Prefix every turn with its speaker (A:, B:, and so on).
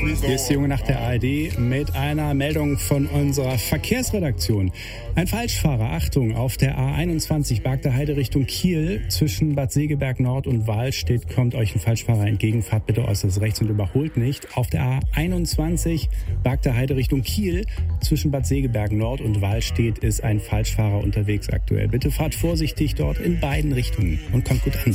A: Hier ist die Junge Nacht der ARD mit einer Meldung von unserer Verkehrsredaktion. Ein Falschfahrer, Achtung, auf der A21 Bargter Heide Richtung Kiel zwischen Bad Segeberg Nord und Wahlstedt kommt euch ein Falschfahrer entgegen. Fahrt bitte äußerst rechts und überholt nicht. Auf der A21 Bargter Heide Richtung Kiel zwischen Bad Segeberg Nord und Wahlstedt ist ein Falschfahrer unterwegs aktuell. Bitte fahrt vorsichtig dort in beiden Richtungen und kommt gut an.